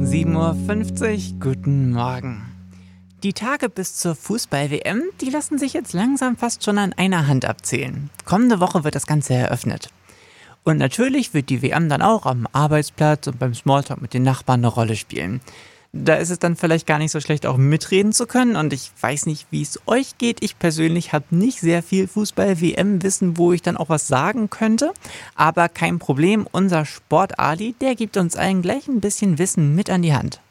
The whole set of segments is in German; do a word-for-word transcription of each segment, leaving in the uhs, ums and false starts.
sieben Uhr fünfzig, guten Morgen. Die Tage bis zur Fußball-W M, die lassen sich jetzt langsam fast schon an einer Hand abzählen. Kommende Woche wird das Ganze eröffnet. Und natürlich wird die W M dann auch am Arbeitsplatz und beim Smalltalk mit den Nachbarn eine Rolle spielen. Da ist es dann vielleicht gar nicht so schlecht, auch mitreden zu können. Und ich weiß nicht, wie es euch geht. Ich persönlich habe nicht sehr viel Fußball-W M-Wissen, wo ich dann auch was sagen könnte. Aber kein Problem, unser Sport-Ali, der gibt uns allen gleich ein bisschen Wissen mit an die Hand.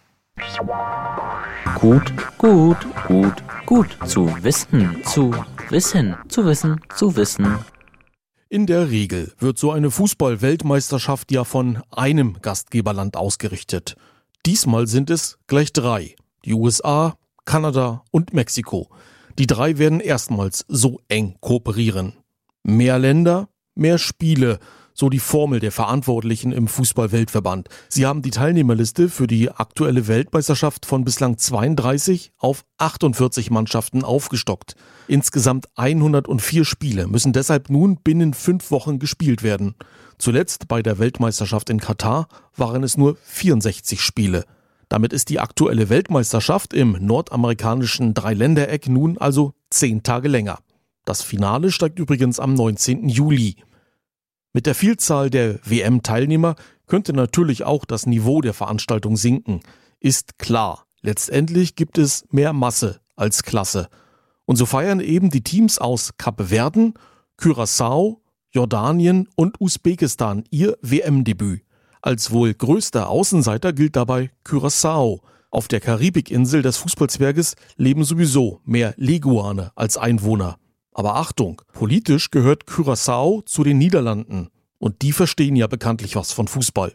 Gut, gut, gut, gut zu wissen, zu wissen, zu wissen, zu wissen. In der Regel wird so eine Fußball-Weltmeisterschaft ja von einem Gastgeberland ausgerichtet. Diesmal sind es gleich drei. Die U S A, Kanada und Mexiko. Die drei werden erstmals so eng kooperieren. Mehr Länder, mehr Spiele, so die Formel der Verantwortlichen im Fußball-Weltverband. Sie haben die Teilnehmerliste für die aktuelle Weltmeisterschaft von bislang zweiunddreißig auf achtundvierzig Mannschaften aufgestockt. Insgesamt hundertvier Spiele müssen deshalb nun binnen fünf Wochen gespielt werden. Zuletzt bei der Weltmeisterschaft in Katar waren es nur vierundsechzig Spiele. Damit ist die aktuelle Weltmeisterschaft im nordamerikanischen Dreiländereck nun also zehn Tage länger. Das Finale steigt übrigens am neunzehnten Juli. Mit der Vielzahl der W M-Teilnehmer könnte natürlich auch das Niveau der Veranstaltung sinken. Ist klar, letztendlich gibt es mehr Masse als Klasse. Und so feiern eben die Teams aus Kapverden, Curaçao, Jordanien und Usbekistan ihr W M-Debüt. Als wohl größter Außenseiter gilt dabei Curaçao. Auf der Karibikinsel des Fußballzwerges leben sowieso mehr Leguane als Einwohner. Aber Achtung, politisch gehört Curaçao zu den Niederlanden. Und die verstehen ja bekanntlich was von Fußball.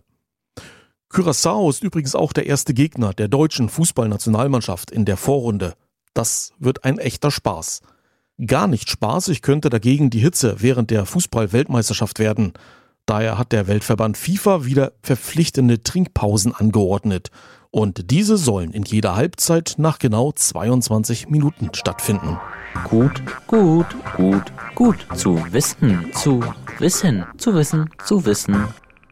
Curaçao ist übrigens auch der erste Gegner der deutschen Fußballnationalmannschaft in der Vorrunde. Das wird ein echter Spaß. Gar nicht spaßig könnte dagegen die Hitze während der Fußball-Weltmeisterschaft werden. Daher hat der Weltverband FIFA wieder verpflichtende Trinkpausen angeordnet. Und diese sollen in jeder Halbzeit nach genau zweiundzwanzig Minuten stattfinden. Gut, gut, gut, gut zu wissen, zu wissen, zu wissen, zu wissen.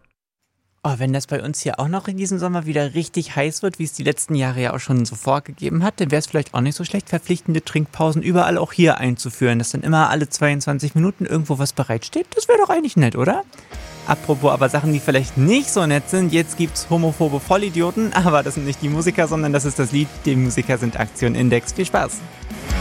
Oh, wenn das bei uns hier auch noch in diesem Sommer wieder richtig heiß wird, wie es die letzten Jahre ja auch schon so vorgegeben hat, dann wäre es vielleicht auch nicht so schlecht, verpflichtende Trinkpausen überall auch hier einzuführen, dass dann immer alle zweiundzwanzig Minuten irgendwo was bereitsteht. Das wäre doch eigentlich nett, oder? Apropos aber Sachen, die vielleicht nicht so nett sind, jetzt gibt's homophobe Vollidioten, aber das sind nicht die Musiker, sondern das ist das Lied, die Musiker sind Aktion Index. Viel Spaß!